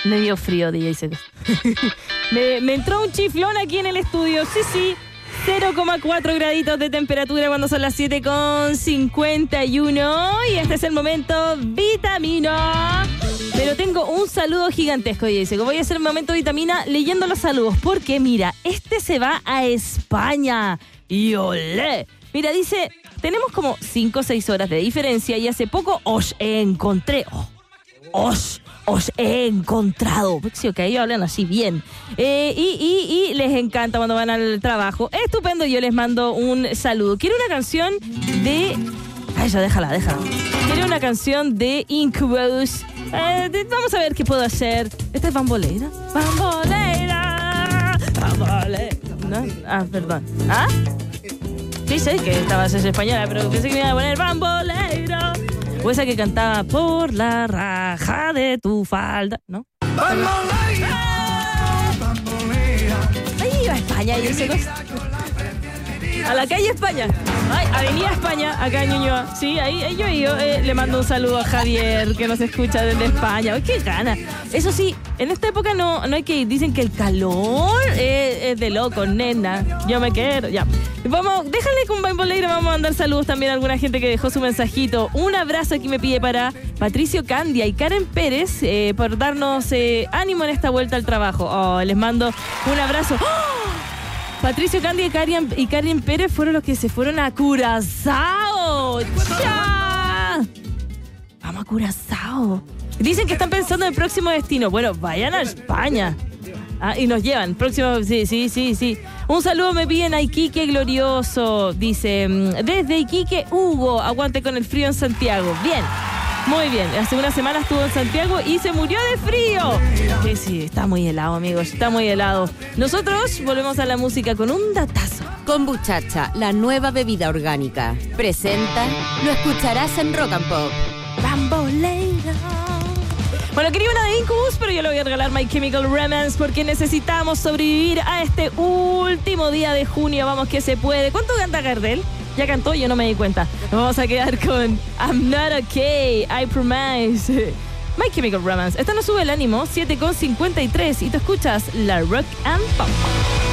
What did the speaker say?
Me dio frío, DJ Secos. me entró un chiflón aquí en el estudio. Sí. 0,4 graditos de temperatura cuando son las 7:51. Y este es el momento vitamina. Pero tengo un saludo gigantesco, DJ Secos. Voy a hacer el momento vitamina leyendo los saludos. Porque mira, este se va a España. Y olé. Mira, dice, tenemos como 5 o 6 horas de diferencia y hace poco os encontré. Os he encontrado. Sí, ok, ellos hablan así bien. Y les encanta cuando van al trabajo. Estupendo, yo les mando un saludo. Quiero una canción de... Ay, ya, déjala. Quiero una canción de Incubus. Vamos a ver qué puedo hacer. Esta es Bamboleira. Bamboleira. ¿No? Ah, perdón. ¿Ah? Sí, sé que estabas en española, pero pensé que me iba a poner Bamboleira. O esa que cantaba por la raja de tu falda, ¿no? Ahí iba a España y ese cosa. A la calle España. Ay, Avenida España, acá en Ñuñoa. Sí, ahí yo he ido. Le mando un saludo a Javier, que nos escucha desde España. ¡Ay, qué gana! Eso sí, en esta época no hay que ir. Dicen que el calor es de loco, nena. Yo me quiero, ya. Déjale con Bamboleira, vamos a mandar saludos también a alguna gente que dejó su mensajito. Un abrazo aquí me pide para Patricio Candia y Karen Pérez por darnos ánimo en esta vuelta al trabajo. Les mando un abrazo. ¡Oh! Patricio Candia y Karen Pérez fueron los que se fueron a Curazao. ¡Ya! Vamos a Curazao. Dicen que están pensando en el próximo destino. Bueno, vayan a España. Y nos llevan. Próximo, sí. Un saludo me piden a Iquique Glorioso. Dice, desde Iquique, Hugo, aguante con el frío en Santiago. Bien. Muy bien, hace una semana estuvo en Santiago y se murió de frío. Sí, está muy helado, amigos, está muy helado. Nosotros volvemos a la música con un datazo. Kombuchacha, la nueva bebida orgánica. Presenta, lo escucharás en Rock and Pop. Bamboleira. Bueno, quería una de Incubus, pero yo le voy a regalar My Chemical Romance porque necesitamos sobrevivir a este último día de junio. Vamos que se puede. ¿Cuánto canta Gardel? Ya cantó, yo no me di cuenta. Nos vamos a quedar con I'm Not Okay, I Promise. My Chemical Romance. Esta nos sube el ánimo, 7:53. Y tú escuchas la Rock and Pop.